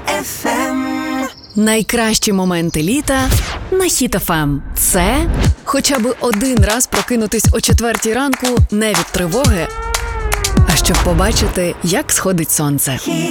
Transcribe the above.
FM. Найкращі моменти літа на Hit FM. Це хоча б один раз прокинутись о 4 ранку не від тривоги, а щоб побачити, як сходить сонце.